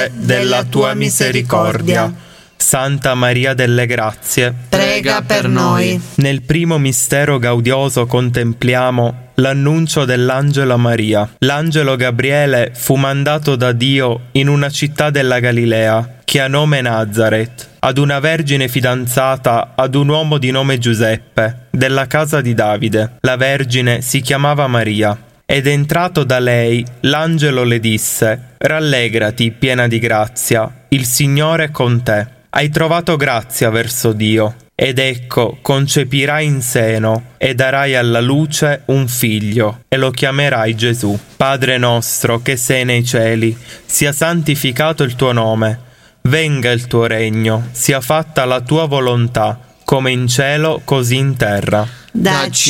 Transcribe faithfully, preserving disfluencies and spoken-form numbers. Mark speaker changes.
Speaker 1: luce della tua misericordia. Santa Maria delle Grazie,
Speaker 2: prega per noi.
Speaker 1: Nel primo mistero gaudioso contempliamo l'annuncio dell'angelo a Maria. L'angelo Gabriele fu mandato da Dio in una città della Galilea, che ha nome Nazaret, ad una vergine fidanzata ad un uomo di nome Giuseppe, della casa di Davide. La vergine si chiamava Maria. Ed entrato da lei, l'angelo le disse: «Rallegrati, piena di grazia, il Signore è con te. Hai trovato grazia verso Dio, ed ecco, concepirai in seno e darai alla luce un figlio, e lo chiamerai Gesù. Padre nostro che sei nei cieli, sia santificato il tuo nome. Venga il tuo regno, sia fatta la tua volontà, come in cielo così in terra.
Speaker 2: Dacci